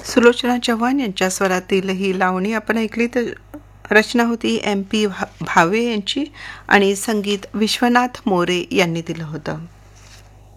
सुलोचना चव्हाण यांच्या स्वरातील ही लावणी आपण ऐकली. तर रचना होती MP भावे यांची आणि संगीत विश्वनाथ मोरे यांनी दिलं होतं.